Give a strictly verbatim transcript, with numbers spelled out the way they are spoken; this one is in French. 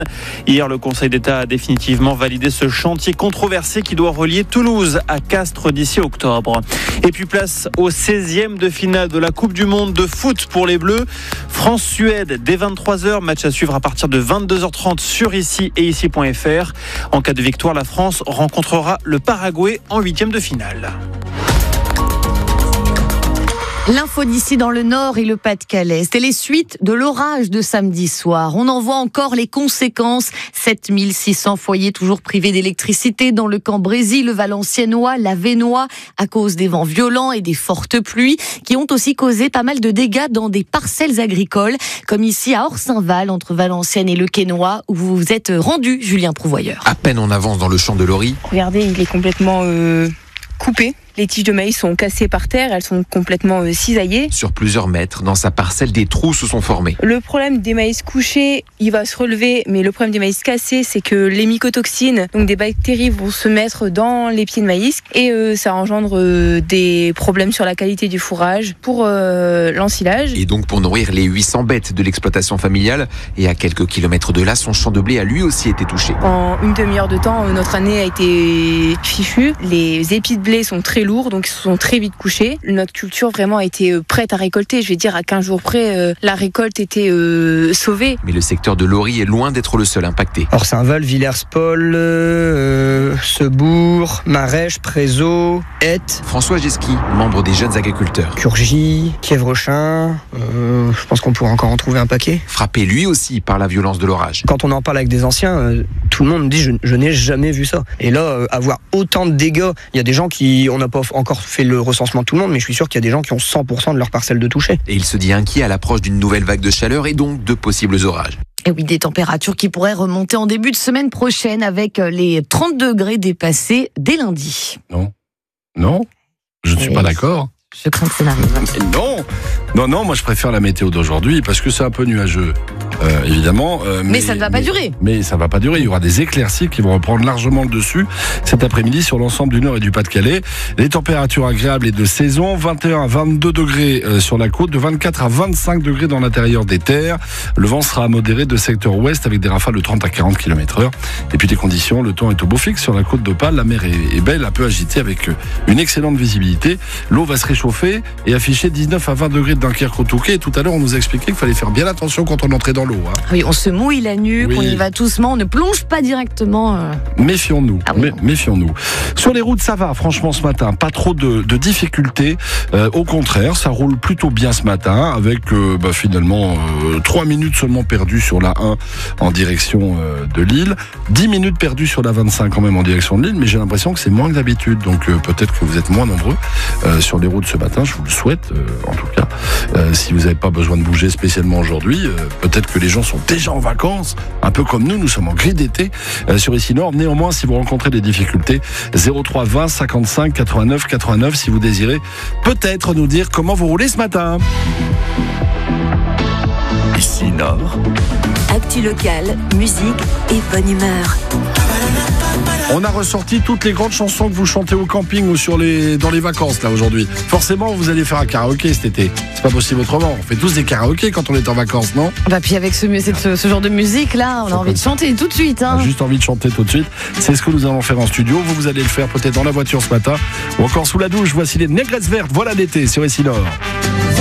Hier, le Conseil d'État a définitivement validé ce chantier controversé qui doit relier Toulouse à Castres d'ici octobre. Et puis place au seizième de finale de la Coupe du Monde de foot pour les Bleus. France-Suède dès vingt-trois heures, match à suivre à partir de vingt-deux heures trente sur ici et ici point f r. En cas de victoire, la France rencontrera le Paraguay en huitième de finale. L'info d'ici dans le Nord et le Pas-de-Calais, c'est les suites de l'orage de samedi soir. On en voit encore les conséquences. sept mille six cents foyers toujours privés d'électricité dans le Cambrésis, le Valenciennois, l'Avesnois, à cause des vents violents et des fortes pluies qui ont aussi causé pas mal de dégâts dans des parcelles agricoles, comme ici à Orsainval, entre Valenciennes et le Quesnoy, où vous vous êtes rendu, Julien Prouvoyeur. À peine on avance dans le champ de Laurie. Regardez, il est complètement euh, coupé. Les tiges de maïs sont cassées par terre, elles sont complètement euh, cisaillées. Sur plusieurs mètres, dans sa parcelle, des trous se sont formés. Le problème des maïs couchés, il va se relever, mais le problème des maïs cassés, c'est que les mycotoxines, donc des bactéries, vont se mettre dans les pieds de maïs et euh, ça engendre euh, des problèmes sur la qualité du fourrage pour euh, l'ensilage. Et donc pour nourrir les huit cents bêtes de l'exploitation familiale, et à quelques kilomètres de là, son champ de blé a lui aussi été touché. En une demi-heure de temps, notre année a été fichue. Les épis de blé sont très lourds, donc ils se sont très vite couchés. Notre culture vraiment a été prête à récolter. Je vais dire à quinze jours près, euh, la récolte était euh, sauvée. Mais le secteur de Laurie est loin d'être le seul impacté. Orsainval, Villers-Paul, euh, Sebourg, Marèche, Prézot, Hette. François Geski, membre des jeunes agriculteurs. Curgy, Kievrechin, euh, je pense qu'on pourrait encore en trouver un paquet. Frappé lui aussi par la violence de l'orage. Quand on en parle avec des anciens, euh, tout le monde me dit je, je n'ai jamais vu ça. Et là, euh, avoir autant de dégâts, il y a des gens qui, on n'a pas encore fait le recensement de tout le monde, mais je suis sûr qu'il y a des gens qui ont cent pour cent de leur parcelle de toucher. Et il se dit inquiet à l'approche d'une nouvelle vague de chaleur et donc de possibles orages. Et oui, des températures qui pourraient remonter en début de semaine prochaine avec les trente degrés dépassés dès lundi. Non, non, je ne suis Et pas d'accord. Je crains que ça n'arrive. Mais non, non, non, moi je préfère la météo d'aujourd'hui parce que c'est un peu nuageux, euh, évidemment. Euh, mais, mais ça ne va pas mais, durer. Mais ça ne va pas durer. Il y aura des éclaircies qui vont reprendre largement le dessus cet après-midi sur l'ensemble du Nord et du Pas-de-Calais. Les températures agréables et de saison, vingt et un à vingt-deux degrés sur la côte, de vingt-quatre à vingt-cinq degrés dans l'intérieur des terres. Le vent sera modéré de secteur ouest avec des rafales de trente à quarante kilomètres heure. Et puis des conditions, le temps est au beau fixe sur la côte d'Opale. La mer est, est belle, un peu agitée avec une excellente visibilité. L'eau va se réchauffer et afficher dix-neuf à vingt degrés de Dunkerque au Touquet. Et tout à l'heure, on nous a expliqué qu'il fallait faire bien attention quand on entrait dans l'eau. Hein. Oui, on se mouille la nuque, oui. On y va doucement, on ne plonge pas directement. Euh... Méfions-nous, ah oui. mé- méfions-nous. Sur les routes, ça va, franchement, ce matin. Pas trop de, de difficultés. Euh, au contraire, ça roule plutôt bien ce matin, avec euh, bah, finalement euh, trois minutes seulement perdues sur la un en direction euh, de Lille. dix minutes perdues sur la vingt-cinq quand même en direction de Lille, mais j'ai l'impression que c'est moins que d'habitude. Donc euh, peut-être que vous êtes moins nombreux euh, sur les routes ce matin, je vous le souhaite euh, en tout cas. Euh, si vous n'avez pas besoin de bouger spécialement aujourd'hui, euh, peut-être que les gens sont déjà en vacances, un peu comme nous, nous sommes en gris d'été euh, sur Ici Nord. Néanmoins, si vous rencontrez des difficultés, zéro trois vingt cinquante-cinq quatre-vingt-neuf quatre-vingt-neuf si vous désirez peut-être nous dire comment vous roulez ce matin. Ici Nord. Actu locale, musique et bonne humeur. On a ressorti toutes les grandes chansons que vous chantez au camping ou sur les, dans les vacances là aujourd'hui. Forcément, vous allez faire un karaoké cet été. C'est pas possible autrement. On fait tous des karaokés quand on est en vacances, non ? Bah puis avec ce, ce, ce genre de musique là, on a envie de chanter tout de suite. Hein. On a juste envie de chanter tout de suite. C'est ce que nous allons faire en studio. Vous, vous allez le faire peut-être dans la voiture ce matin ou encore sous la douche. Voici les Négresses Vertes. Voilà l'été sur Ici Nord.